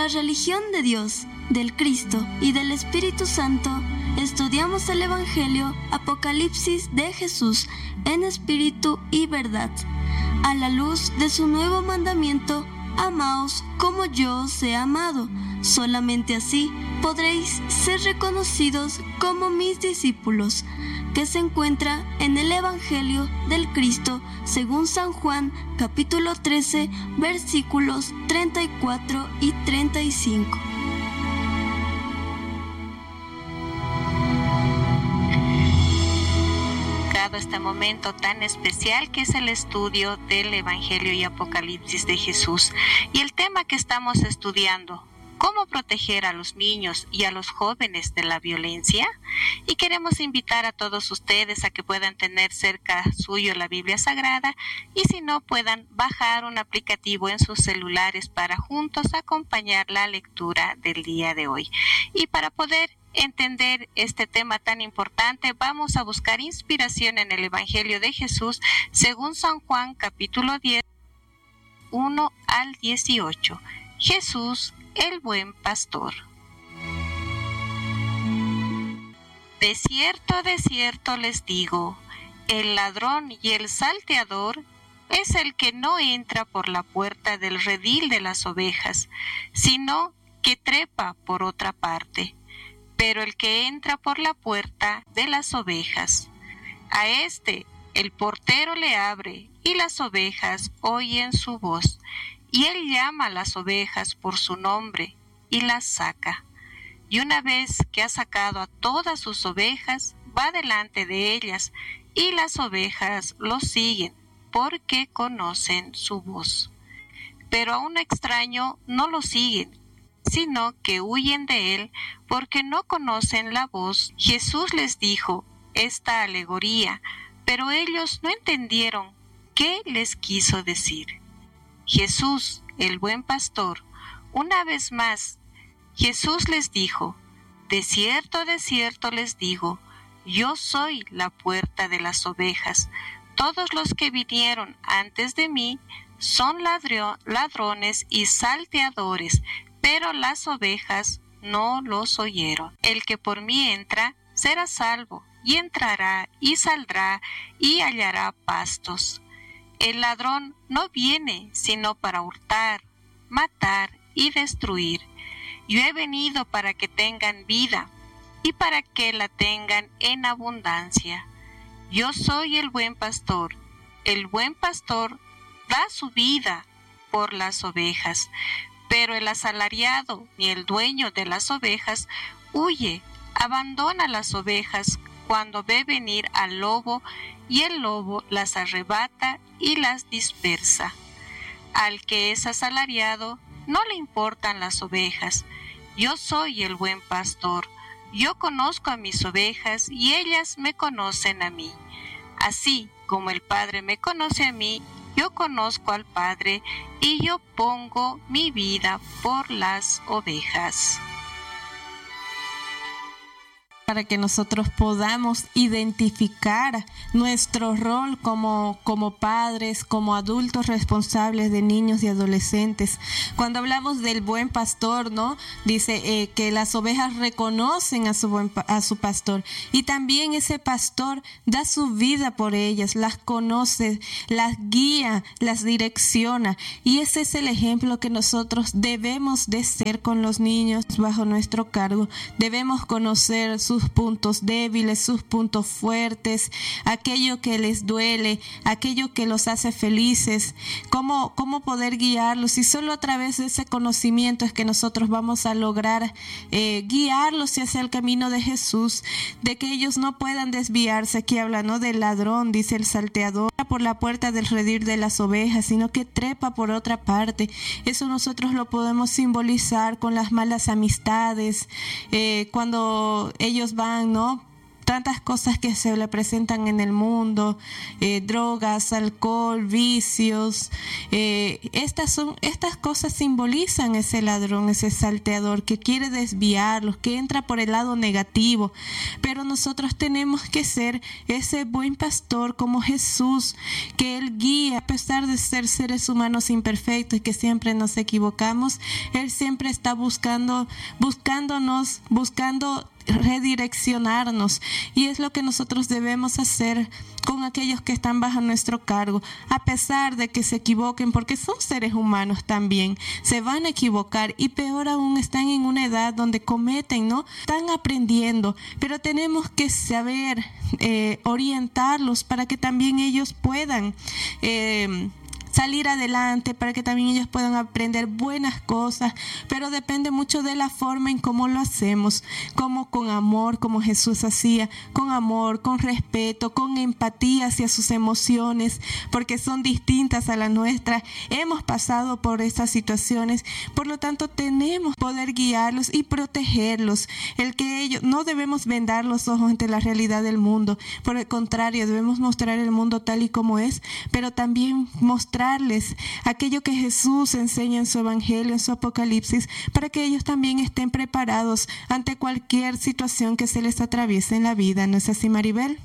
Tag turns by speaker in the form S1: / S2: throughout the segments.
S1: la religión de Dios, del Cristo y del Espíritu Santo, estudiamos el Evangelio Apocalipsis de Jesús en espíritu y verdad, a la luz de su nuevo mandamiento: amaos como yo os he amado. Solamente así podréis ser reconocidos como mis discípulos, que se encuentra en el Evangelio del Cristo según San Juan, capítulo 13, versículos 34 y 35.
S2: Este momento tan especial que es el estudio del Evangelio y Apocalipsis de Jesús, y el tema que estamos estudiando: ¿cómo proteger a los niños y a los jóvenes de la violencia? Y queremos invitar a todos ustedes a que puedan tener cerca suyo la Biblia Sagrada, y si no, puedan bajar un aplicativo en sus celulares para juntos acompañar la lectura del día de hoy. Y para poder entender este tema tan importante, vamos a buscar inspiración en el Evangelio de Jesús según San Juan, capítulo 10, 1 al 18. Jesús, el buen pastor. De cierto les digo, el ladrón y el salteador es el que no entra por la puerta del redil de las ovejas, sino que trepa por otra parte. Pero el que entra por la puerta de las ovejas, a este el portero le abre, y las ovejas oyen su voz, y él llama a las ovejas por su nombre y las saca. Y una vez que ha sacado a todas sus ovejas, va delante de ellas, y las ovejas lo siguen, porque conocen su voz. Pero a un extraño no lo siguen, sino que huyen de él, porque no conocen la voz. Jesús les dijo esta alegoría, pero ellos no entendieron qué les quiso decir. Jesús, el buen pastor, una vez más, Jesús les dijo: de cierto les digo, yo soy la puerta de las ovejas. Todos los que vinieron antes de mí son ladrones y salteadores, pero las ovejas no los oyeron. El que por mí entra será salvo, y entrará y saldrá y hallará pastos. El ladrón no viene sino para hurtar, matar y destruir. Yo he venido para que tengan vida, y para que la tengan en abundancia. Yo soy el buen pastor. El buen pastor da su vida por las ovejas. Pero el asalariado ni el dueño de las ovejas huye, abandona las ovejas cuando ve venir al lobo, y el lobo las arrebata y las dispersa. Al que es asalariado no le importan las ovejas. Yo soy el buen pastor. Yo conozco a mis ovejas y ellas me conocen a mí. Así como el Padre me conoce a mí, yo conozco al Padre, y yo pongo mi vida por las ovejas.
S3: Para que nosotros podamos identificar nuestro rol como padres, como adultos responsables de niños y adolescentes. Cuando hablamos del buen pastor, ¿no? Dice que las ovejas reconocen a su pastor, y también ese pastor da su vida por ellas, las conoce, las guía, las direcciona, y ese es el ejemplo que nosotros debemos de ser con los niños bajo nuestro cargo. Debemos conocer sus puntos débiles, sus puntos fuertes, aquello que les duele, aquello que los hace felices, cómo poder guiarlos, y solo a través de ese conocimiento es que nosotros vamos a lograr guiarlos hacia el camino de Jesús, de que ellos no puedan desviarse. Aquí habla, ¿no?, del ladrón, dice el salteador, por la puerta del redil de las ovejas, sino que trepa por otra parte. Eso nosotros lo podemos simbolizar con las malas amistades, cuando ellos van, ¿no?, tantas cosas que se le presentan en el mundo, drogas, alcohol, vicios. Estas cosas simbolizan ese ladrón, ese salteador que quiere desviarlos, que entra por el lado negativo. Pero nosotros tenemos que ser ese buen pastor como Jesús, que Él guía, a pesar de ser seres humanos imperfectos y que siempre nos equivocamos. Él siempre está buscando redireccionarnos, y es lo que nosotros debemos hacer con aquellos que están bajo nuestro cargo, a pesar de que se equivoquen, porque son seres humanos también, se van a equivocar, y peor aún, están en una edad donde cometen, ¿no? Están aprendiendo, pero tenemos que saber orientarlos para que también ellos puedan salir adelante, para que también ellos puedan aprender buenas cosas, pero depende mucho de la forma en cómo lo hacemos, como con amor, como Jesús hacía, con amor, con respeto, con empatía hacia sus emociones, porque son distintas a las nuestras. Hemos pasado por estas situaciones, por lo tanto tenemos poder guiarlos y protegerlos. No debemos vendar los ojos ante la realidad del mundo, por el contrario, debemos mostrar el mundo tal y como es, pero también mostrarles aquello que Jesús enseña en su Evangelio, en su Apocalipsis, para que ellos también estén preparados ante cualquier situación que se les atraviese en la vida. ¿No es así, Maribel?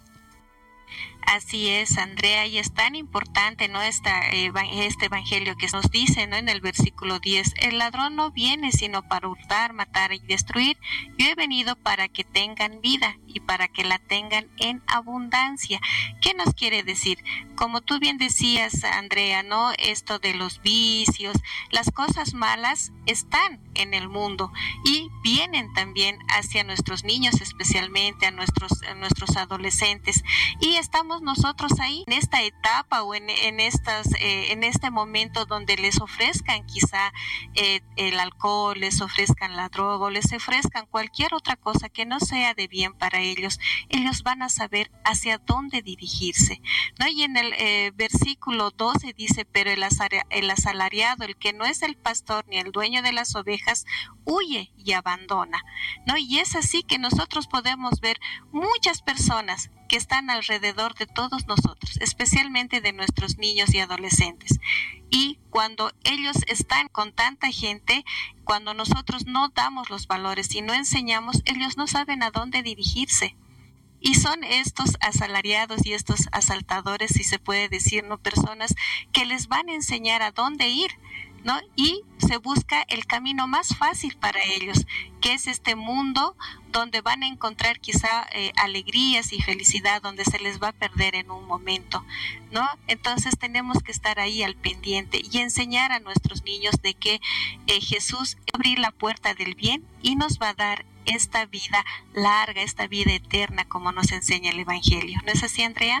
S2: Así es, Andrea, y es tan importante, ¿no? Este evangelio que nos dice, ¿no? En el versículo 10, el ladrón no viene sino para hurtar, matar y destruir. Yo he venido para que tengan vida y para que la tengan en abundancia. ¿Qué nos quiere decir? Como tú bien decías, Andrea, ¿no? Esto de los vicios, las cosas malas están en el mundo y vienen también hacia nuestros niños, especialmente a nuestros adolescentes, y estamos nosotros ahí en esta etapa o en este momento donde les ofrezcan quizá el alcohol, les ofrezcan la droga o les ofrezcan cualquier otra cosa que no sea de bien para ellos van a saber hacia dónde dirigirse, ¿no? Y en el versículo 12 dice, pero el asalariado, el que no es el pastor ni el dueño de las ovejas, huye y abandona, ¿no? Y es así que nosotros podemos ver muchas personas que están alrededor de todos nosotros, especialmente de nuestros niños y adolescentes. Y cuando ellos están con tanta gente, cuando nosotros no damos los valores y no enseñamos, ellos no saben a dónde dirigirse. Y son estos asalariados y estos asaltadores, si se puede decir, ¿no? Personas que les van a enseñar a dónde ir, ¿no? Y se busca el camino más fácil para ellos, que es este mundo donde van a encontrar quizá alegrías y felicidad, donde se les va a perder en un momento, ¿no? Entonces tenemos que estar ahí al pendiente y enseñar a nuestros niños de que Jesús va a abrir la puerta del bien y nos va a dar esta vida larga, esta vida eterna, como nos enseña el Evangelio. ¿No es así, Andrea?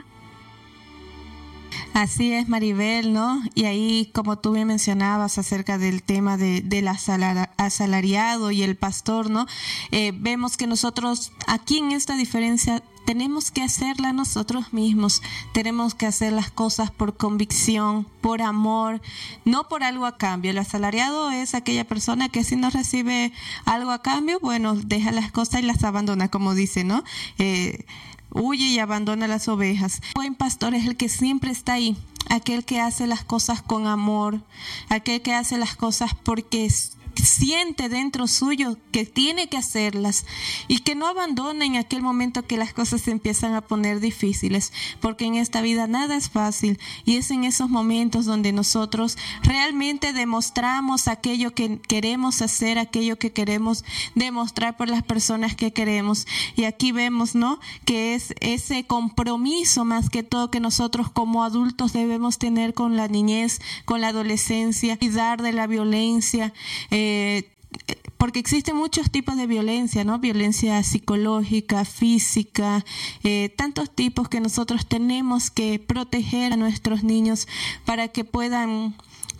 S3: Así es, Maribel, ¿no? Y ahí, como tú bien mencionabas acerca del tema del asalariado y el pastor, ¿no? Vemos que nosotros aquí en esta diferencia tenemos que hacerla nosotros mismos, tenemos que hacer las cosas por convicción, por amor, no por algo a cambio. El asalariado es aquella persona que si no recibe algo a cambio, bueno, deja las cosas y las abandona, como dice, ¿no? Huye y abandona las ovejas. El buen pastor es el que siempre está ahí, aquel que hace las cosas con amor, aquel que hace las cosas porque siente dentro suyo que tiene que hacerlas y que no abandona en aquel momento que las cosas se empiezan a poner difíciles, porque en esta vida nada es fácil y es en esos momentos donde nosotros realmente demostramos aquello que queremos hacer, aquello que queremos demostrar por las personas que queremos. Y aquí vemos, ¿no?, que es ese compromiso más que todo que nosotros como adultos debemos tener con la niñez, con la adolescencia, cuidar de la violencia, porque existen muchos tipos de violencia, ¿no? Violencia psicológica, física, tantos tipos que nosotros tenemos que proteger a nuestros niños para que puedan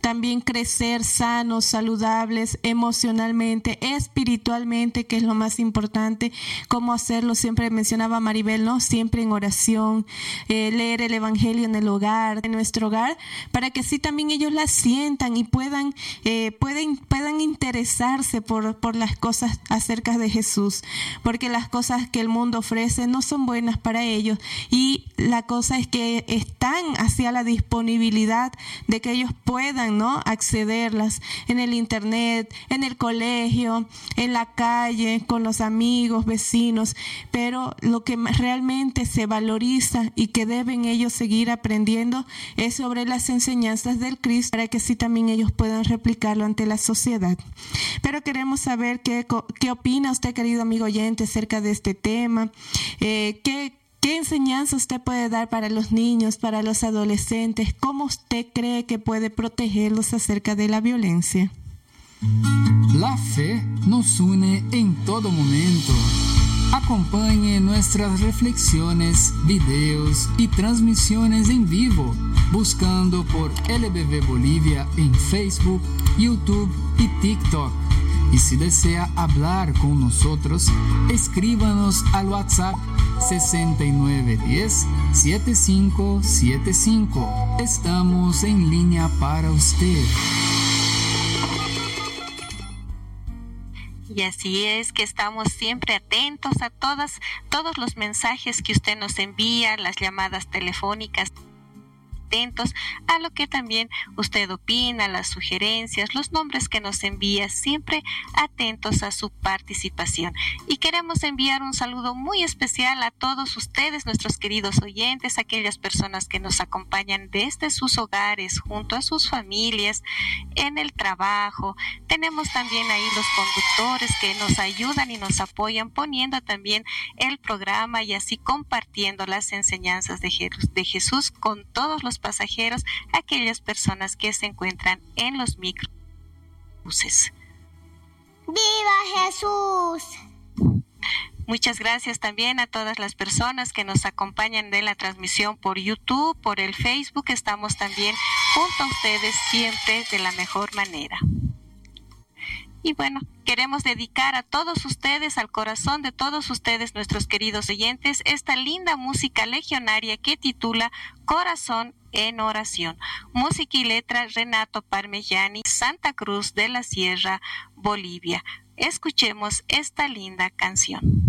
S3: también crecer sanos, saludables, emocionalmente, espiritualmente, que es lo más importante. Cómo hacerlo, siempre mencionaba Maribel, ¿no? Siempre en oración, leer el Evangelio en el hogar, en nuestro hogar, para que así también ellos la sientan y puedan interesarse por las cosas acerca de Jesús, porque las cosas que el mundo ofrece no son buenas para ellos, y la cosa es que están hacia la disponibilidad de que ellos puedan, ¿no?, accederlas en el internet, en el colegio, en la calle, con los amigos, vecinos, pero lo que realmente se valoriza y que deben ellos seguir aprendiendo es sobre las enseñanzas del Cristo, para que así también ellos puedan replicarlo ante la sociedad. Pero queremos saber qué opina usted, querido amigo oyente, acerca de este tema. ¿Qué enseñanza usted puede dar para los niños, para los adolescentes? ¿Cómo usted cree que puede protegerlos acerca de la violencia?
S4: La fe nos une en todo momento. Acompañe nuestras reflexiones, videos y transmisiones en vivo, buscando por LBV Bolivia en Facebook, YouTube y TikTok. Y si desea hablar con nosotros, escríbanos al WhatsApp 6910-7575. Estamos en línea para usted.
S2: Y así es que estamos siempre atentos a todos los mensajes que usted nos envía, las llamadas telefónicas, atentos a lo que también usted opina, las sugerencias, los nombres que nos envía, siempre atentos a su participación. Y queremos enviar un saludo muy especial a todos ustedes, nuestros queridos oyentes, aquellas personas que nos acompañan desde sus hogares, junto a sus familias, en el trabajo. Tenemos también ahí los conductores que nos ayudan y nos apoyan, poniendo también el programa y así compartiendo las enseñanzas de Jesús con todos los pasajeros, aquellas personas que se encuentran en los microbuses.
S5: ¡Viva Jesús!
S2: Muchas gracias también a todas las personas que nos acompañan de la transmisión por YouTube, por el Facebook. Estamos también junto a ustedes siempre de la mejor manera. Y bueno, queremos dedicar a todos ustedes, al corazón de todos ustedes, nuestros queridos oyentes, esta linda música legionaria que titula Corazón en Oración. Música y letra Renato Parmigiani, Santa Cruz de la Sierra, Bolivia. Escuchemos esta linda canción.